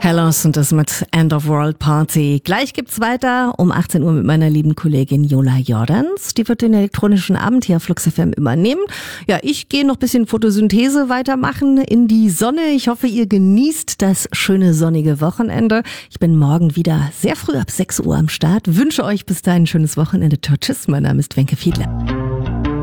Hellos und das mit End of World Party. Gleich gibt's weiter um 18 Uhr mit meiner lieben Kollegin Jola Jordans. Die wird den elektronischen Abend hier auf Flux FM übernehmen. Ja, ich gehe noch ein bisschen Photosynthese weitermachen in die Sonne. Ich hoffe, ihr genießt das schöne sonnige Wochenende. Ich bin morgen wieder sehr früh ab 6 Uhr am Start. Wünsche euch bis dahin ein schönes Wochenende. Tschüss, mein Name ist Wenke Fiedler.